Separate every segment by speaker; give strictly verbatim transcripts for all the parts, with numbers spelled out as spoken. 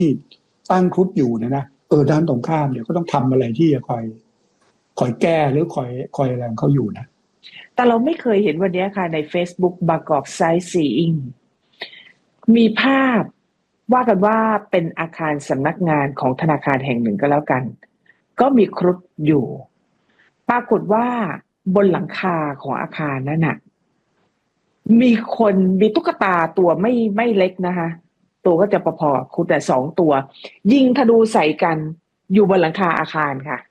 Speaker 1: ตั้งครุฑอยู่นะนะเออด้านตรงข้ามเนี่ยก็ต้องทำอะไรที่จะคอยคอยแก้หรือคอยคอยอะไรเขาอยู่นะ
Speaker 2: แต่เราไม่เคยเห็นวันนี้ค่ะใน Facebook บางกอกไซต์ซีอิงมีภาพว่ากันว่าเป็นอาคารสำนักงานของธนาคารแห่งหนึ่งก็แล้วกันก็มีครุฑอยู่ปรากฏว่าบนหลังคาของอาคารนั้นน่ะมีคนมีตุ๊กตาตัวไม่ไม่เล็กนะคะตัวก็จะพอๆคุณแต่สองตัวยิงธนูใส่กันอยู่บนหลังคาอาคารค่ะ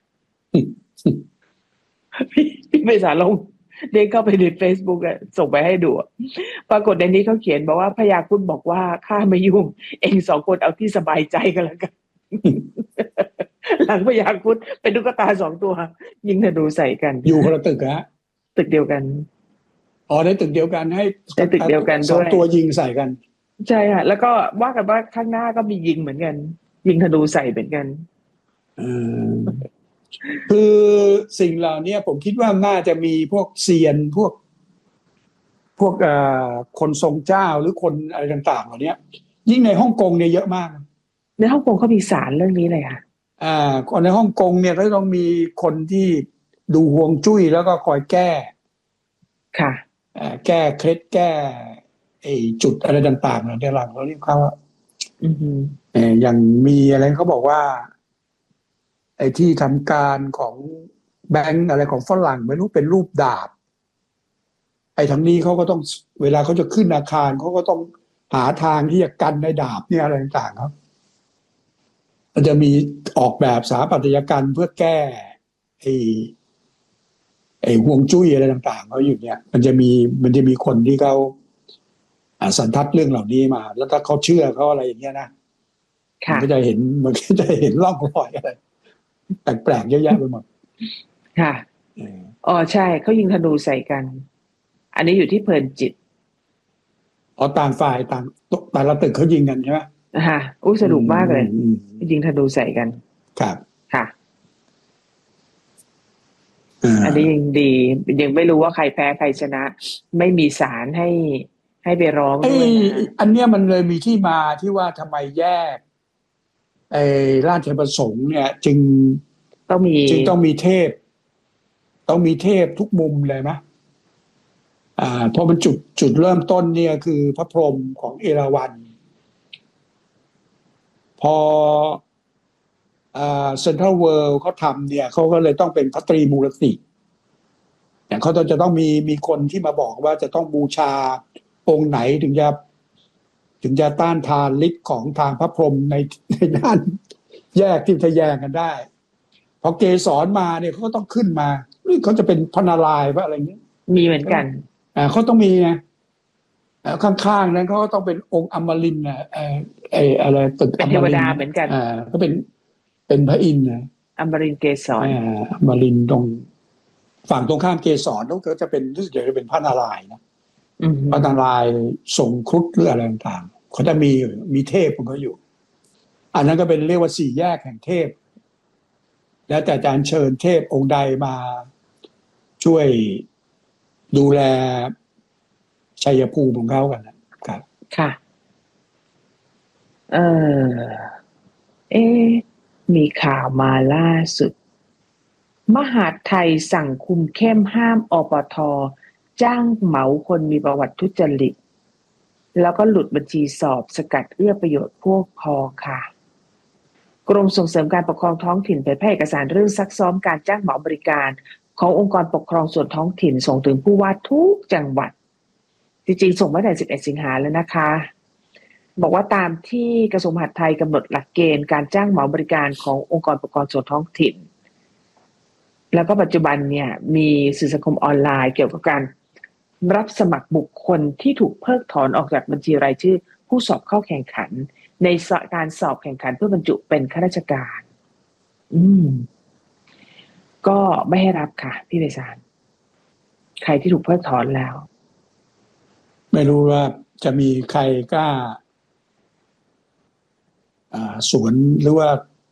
Speaker 2: พี่พี่ไปสารลงเด็กเข้าไปใน Facebook อ่ะส่งไปให้ดูปรากฏในนี้เขาเขียนบอกว่าพญาครุฑบอกว่าข้าไม่ยุ่งเองสองคนเอาที่สบายใจกันแล้วกัน หลังพญาครุฑเป็นตุ๊กตาสองตัวยิงธนูใส่กัน
Speaker 1: อยู่คนละตึกฮะ
Speaker 2: ตึกเดียวกัน
Speaker 1: อ๋อในตึกเดียวกันให้
Speaker 2: ในตึกเดียวกัน
Speaker 1: สองตัวยิงใส่กัน
Speaker 2: ใช่ค่ะแล้วก็ว่ากันว่าข้างหน้าก็มียิงเหมือนกันยิงธนูใส่เหมือนกัน
Speaker 1: อืมคือสิ่งเหล่านี้ผมคิดว่าน่าจะมีพวกเซียนพวกพวกเอ่อคนทรงเจ้าหรือคนอะไรต่างๆเหล่านี้ยิ่งในฮ่องกงเนี่ยเยอะมาก
Speaker 2: ในฮ่องกงเขามีศาลเรื่องนี้เลยค่ะ
Speaker 1: อ่าคนในฮ่องกงเนี่ยก็ต้องมีคนที่ดูฮวงจุ้ยแล้วก็คอยแก้
Speaker 2: ค่ะ
Speaker 1: อ่าแก้เคล็ดแก้ไอ้จุดอะไรต่างๆเนี่ยหลังเราเรียกเขาว่า
Speaker 2: อือฮึ
Speaker 1: เอ่ออย่างมีอะไรเขาบอกว่าไอ้ที่ทำการของแบงก์อะไรของฝรั่งไม่รู้เป็นรูปดาบไอ้ทางนี้เขาก็ต้องเวลาเขาจะขึ้นอาคารเขาก็ต้องหาทางที่จะกันในดาบเนี่ยอะไรต่างๆครับมันจะมีออกแบบสถาปัตยกรรมเพื่อแก้ไอ้ไอ้ห่วงจุ้ยอะไรต่างๆเขาอยู่เนี่ยมันจะมีมันจะมีคนที่เขาสันทัดเรื่องเหล่านี้มาแล้วถ้าเขาเชื่อเขาอะไรอย่างเงี้ยนะมันก็จะเห็นมันก็จะเห็นร่องรอยอะไรแปลกๆเยอะแยะไปหมด
Speaker 2: ค่ะอ๋อใช่เขายิงธนูใส่กันอันนี้อยู่ที่เพลินจิต
Speaker 1: อ๋อต่างฝ่ายต่างแต่ละตึกเขายิงกันใช่ไหม
Speaker 2: ค่ะอู้สนุกมากเลยยิงธนูใส่กัน
Speaker 1: ครับ
Speaker 2: ค่ะอันนี้ยังดียังไม่รู้ว่าใครแพ้ใครชนะไม่มีศาลให้ให้ไปร้องด้วยนะ
Speaker 1: อันเนี้ยมันเลยมีที่มาที่ว่าทำไมแยกไอ้ราชประสงค์เนี่ยจึง
Speaker 2: ต้องมี
Speaker 1: จึงต้องมีเทพต้องมีเทพทุกมุมเลยไหมอ่าเพราะมันจุดจุดเริ่มต้นเนี่ยคือพระพรหมของเอราวัณพออ่าเซ็นทรัลเวิลด์เขาทำเนี่ยเขาก็เลยต้องเป็นพระตรีมูรติเนี่ยเขาจะต้องมีมีคนที่มาบอกว่าจะต้องบูชาองค์ไหนถึงจะถึงจะต้านทานฤทธิ์ของทางพระพรหมในในด้านแยกที่ทะแยงกันได้พอเกสรมาเนี่ยเขาก็ต้องขึ้นมาหรือเขาจะเป็นพระนารายณ์ว่าอะไรเงี้ย
Speaker 2: มีเหมือนกัน
Speaker 1: อ่าเขาต้องมีไงข้างๆนั้นเขาก็ต้องเป็นองค์อมรินทร์นะไอ้ไอ้อะไรตึก
Speaker 2: เป็นเทวดาเหมือนกัน
Speaker 1: อ่าก็เป็นเป็นพระอินทร์นะ
Speaker 2: อมรินทร์เกสร
Speaker 1: อ่าอมรินทร์ตรงฝั่งตรงข้ามเกสรเขาก็จะเป็นรู้สึกจะเป็นพระนารายณ์นะพระนารายณ์ทรงครุฑหรืออะไรต่างๆเขาจะมีมีเทพของเขาอยู่อันนั้นก็เป็นเรียกว่าสี่แยกแห่งเทพแล้วแต่อาจารย์เชิญเทพองค์ใดมาช่วยดูแลชัยภูมิของเขากันนะครับ
Speaker 2: ค่ะเออเอ๊ะมีข่าวมาล่าสุดมหาดไทยสั่งคุมเข้มห้ามอปท.จ้างเหมาคนมีประวัติทุจริตแล้วก็หลุดบัญชีสอบสกัดเอื้อประโยชน์พวกพ้องค่ะกรมส่งเสริมการปกครองท้องถิ่นเผยแพร่เอกสารเรื่องซักซ้อมการจ้างเหมาบริการขององค์กรปกครองส่วนท้องถิ่นส่งถึงผู้ว่าทุกจังหวัดจริงๆส่งมาตั้งแต่สิบเอ็ดสิงหาแล้วนะคะบอกว่าตามที่กระทรวงมหาดไทยกำหนดหลักเกณฑ์การจ้างเหมาบริการขององค์กรปกครองส่วนท้องถิ่นแล้วก็ปัจจุบันเนี่ยมีสื่อสังคมออนไลน์เกี่ยวกับการรับสมัครบุคคลที่ถูกเพิกถอนออกจากบัญชีรายชื่อผู้สอบเข้าแข่งขันในการสอบแข่งขันเพื่อบรรจุเป็นข้าราชการอืมก็ไม่ให้รับค่ะพี่ไพศาลใครที่ถูกเพิกถอนแล้ว
Speaker 1: ไม่รู้ว่าจะมีใครกล้าสวนหรือว่า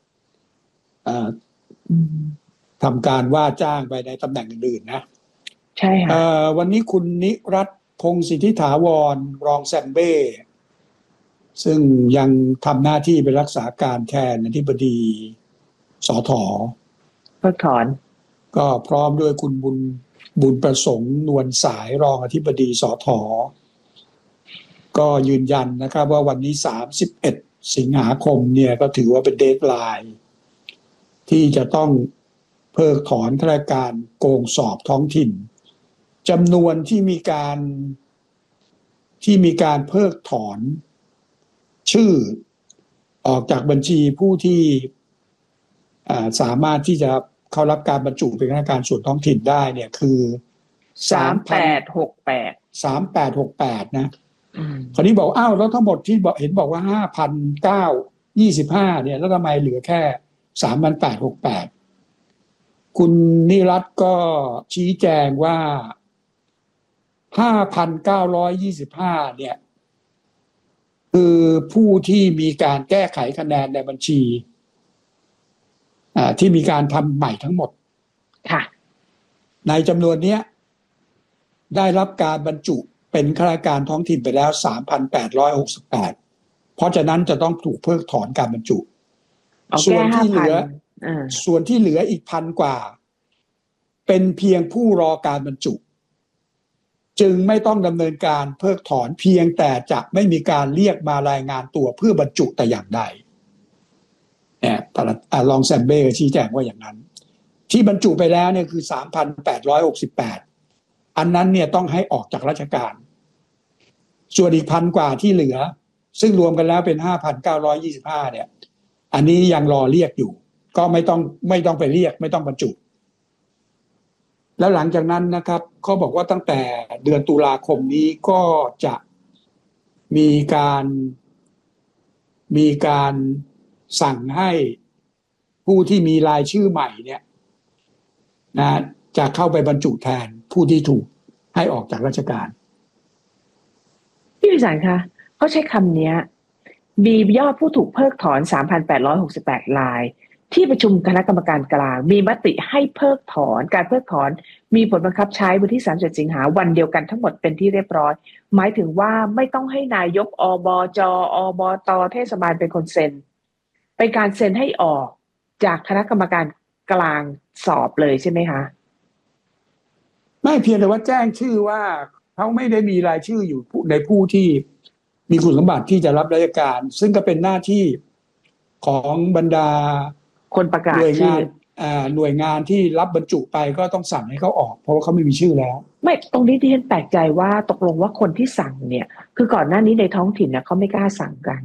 Speaker 1: ทำการว่าจ้างไปในตำแหน่งอื่นๆนะ
Speaker 2: ใช่ค่ะ
Speaker 1: วันนี้คุณนิรัตน์พงศ์สิทธิถาวรรองแซมเบ้ซึ่งยังทำหน้าที่เป็นรักษาการแทนอธิบดีสถ.
Speaker 2: เพิกถอน
Speaker 1: ก็พร้อมด้วยคุณบุญบุญประสงค์นวลสายรองอธิบดีสถ.ก็ยืนยันนะครับว่าวันนี้สามสิบเอ็ดสิงหาคมเนี่ยก็ถือว่าเป็นเดดไลน์ที่จะต้องเพิกถอนข้าราชการโกงสอบท้องถิ่นจำนวนที่มีการที่มีการเพิกถอนชื่อออกจากบัญชีผู้ที่สามารถที่จะเข้ารับการบรรจุเป็นข้าราชการส่วนท้องถิ่นได้เนี่ยคือ
Speaker 2: สามแปดหกแปด
Speaker 1: สามแปดหกแปดนะคราวนี้บอกอ้าวแล้วทั้งหมดที่บอกเห็นบอกว่าห้าพันเก้ายี่สิบห้าเนี่ยแล้วทำไมเหลือแค่สามพันแปดหกแปดคุณนิรัตน์ก็ชี้แจงว่าห้าพันเก้าร้อยยี่สิบห้าเนี่ยคือผู้ที่มีการแก้ไขคะแนนในบัญชีที่มีการทำใหม่ทั้งหมด
Speaker 2: ค่ะ
Speaker 1: ในจำนวนนี้ได้รับการบรรจุเป็นข้าราชการท้องถิ่นไปแล้ว สามพันแปดร้อยหกสิบแปด เพราะฉะนั้นจะต้องถูกเพิกถอนการบรรจุส่วนที่เหลือส่วนที่เหลืออีกพันกว่าเป็นเพียงผู้รอการบรรจุจึงไม่ต้องดำเนินการเพิกถอนเพียงแต่จะไม่มีการเรียกมารายงานตัวเพื่อบรรจุแต่อย่างใดเนี่ยรองแซมเบ้ชี้แจงว่าอย่างนั้นที่บรรจุไปแล้วเนี่ยคือ สามพันแปดร้อยหกสิบแปด อันนั้นเนี่ยต้องให้ออกจากราชการส่วนอีกพันกว่าที่เหลือซึ่งรวมกันแล้วเป็น ห้าพันเก้าร้อยยี่สิบห้า เนี่ยอันนี้ยังรอเรียกอยู่ก็ไม่ต้องไม่ต้องไปเรียกไม่ต้องบรรจุแล้วหลังจากนั้นนะครับเขาบอกว่าตั้งแต่เดือนตุลาคมนี้ก็จะมีการมีการสั่งให้ผู้ที่มีรายชื่อใหม่เนี่ยนะจะเข้าไปบรรจุแทนผู้ที่ถูกให้ออกจากราชการ
Speaker 2: พี่วิสารคะเขาใช้คำนี้มียอดผู้ถูกเพิกถอน สามพันแปดร้อยหกสิบแปด รายที่ประชุมคณะกรรมการกลางมีมติให้เพิกถอนการเพิกถอนมีผลบังคับใช้วันที่สามสิบเอ็ดสิงหาวันเดียวกันทั้งหมดเป็นที่เรียบร้อยหมายถึงว่าไม่ต้องให้นายกอบจอบตเทศบาลเป็นคนเซ็นเป็นการเซ็นให้ออกจากคณะกรรมการกลางสอบเลยใช่ไหมคะ
Speaker 1: ไม่เพียงแต่ว่าแจ้งชื่อว่าเขาไม่ได้มีรายชื่ออยู่ในผู้ที่มีคุณสมบัติที่จะรับราชการซึ่งก็เป็นหน้าที่ของบรรดา
Speaker 2: คนประกาศ
Speaker 1: หน่วยงานหน่วยงานที่รับบรรจุไปก็ต้องสั่งให้เขาออกเพราะว่าเขาไม่มีชื่อแล้ว
Speaker 2: ไม่ตรงนี้ที่ฉันแปลกใจว่าตกลงว่าคนที่สั่งเนี่ยคือก่อนหน้านี้ในท้องถิ่นเนี่ยเขาไม่กล้าสั่งกัน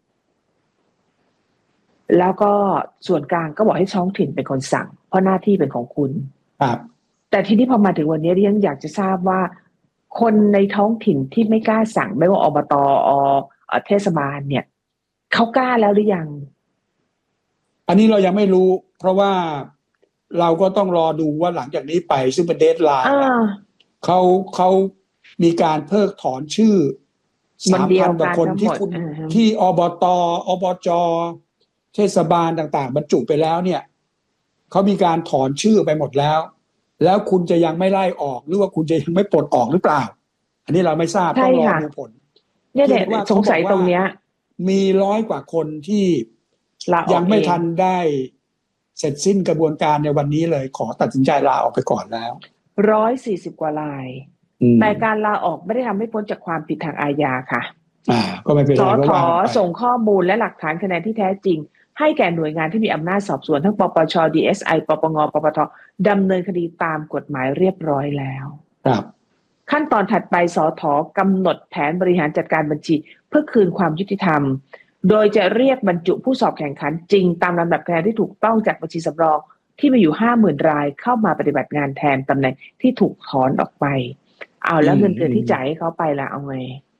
Speaker 2: แล้วก็ส่วนกลางก็บอกให้ท้องถิ่นเป็นคนสั่งเพราะหน้าที่เป็นของคุณ
Speaker 1: ครับ
Speaker 2: แต่ทีนี้พอมาถึงวันนี้ดิฉันอยากจะทราบว่าคนในท้องถิ่นที่ไม่กล้าสั่งไม่ว่าอบตอเทศบาลเนี่ยเขากล้าแล้วหรือยัง
Speaker 1: อันนี้เรายังไม่รู้เพราะว่าเราก็ต้องรอดูว่าหลังจากนี้ไปซึ่งเป็นเดดไลน์เขาเขามีการเพิกถอนชื่อ สามพัน กว่าคนที่คุณที่อบตอบจเทศบาลต่างๆบรรจุไปแล้วเนี่ยเขามีการถอนชื่อไปหมดแล้วแล้วคุณจะยังไม่ไล่ออกหรือว่าคุณจะยังไม่ปลดออกหรือเปล่าอันนี้เราไม่ทราบต้องรอดูผล
Speaker 2: เนี่ยแหละสงสัยตรงเนี้ย
Speaker 1: มีร้อยกว่าคนที่ยังไม่ทันได้เสร็จสิ้นกระบวนการในวันนี้เลยขอตัดสินใจลาออกไปก่อนแล้ว
Speaker 2: ร้อยสี่สิบกว่ารายแต่การลาออกไม่ได้ทำให้พ้นจากความผิดทางอาญาค่ะ
Speaker 1: อ่าก็ไม่เป็นไร
Speaker 2: สทส่งข้อมูลและหลักฐานคะแนนที่แท้จริงให้แก่หน่วยงานที่มีอำนาจสอบสวนทั้งปปช ดี เอส ไอ ปปง ปปทดำเนินคดีตามกฎหมายเรียบร้อยแล้ว
Speaker 1: ครับ
Speaker 2: ขั้นตอนถัดไปสทกำหนดแผนบริหารจัดการบัญชีเพื่อคืนความยุติธรรมโดยจะเรียกบรรจุผู้สอบแข่งขันจริงตามลำดับคะแนนที่ถูกต้องจากบัญชีสำรองที่มีอยู่ ห้าหมื่น รายเข้ามาปฏิบัติงานแทนตำแหน่งที่ถูกถอนออกไปเอาแล้วเงินเดือนที่จ่ายให้เขาไปล่ะเอาไง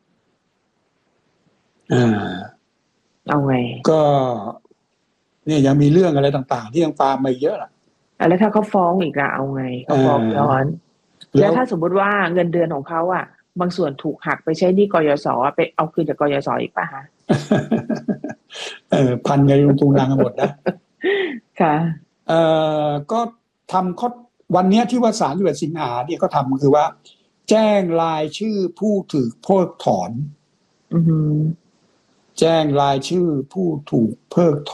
Speaker 1: อ่า
Speaker 2: เอาไง
Speaker 1: ก็เนี่ยยังมีเรื่องอะไรต่างๆที่ยังตามมาเยอะล่ะ
Speaker 2: แล้วถ้าเขาฟ้องอีกล่ะเอาไงเขาฟ้องย้อนแล้วถ้าสมมุติว่าเงินเดือนของเขาอ่ะบางส่วนถูกหักไปใช้หนี้กยศไปเอาคืนจากกยศอีกป่ะฮะ
Speaker 1: เออพันกันลงตรงนางกันหมดนะ
Speaker 2: ค่ะ
Speaker 1: เอ่อก็ทำข้อวันนี้ที่ว่าสามสิบเอ็ดสิงหาเนี่ยก็ทำคือว่าแจ้งรายชื่อผู้ถือเพิกถอน
Speaker 2: อือ
Speaker 1: แจ้งรายชื่อผู้ถูกเพิกถ